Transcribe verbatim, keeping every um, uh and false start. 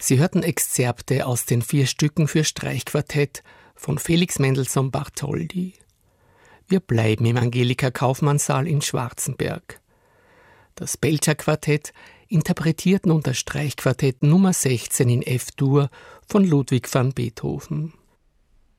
Sie hörten Exzerpte aus den vier Stücken für Streichquartett von Felix Mendelssohn Bartholdy. Wir bleiben im Angelika-Kaufmann-Saal in Schwarzenberg. Das Belcher-Quartett interpretiert nun das Streichquartett Nummer sechzehn in F-Dur von Ludwig van Beethoven.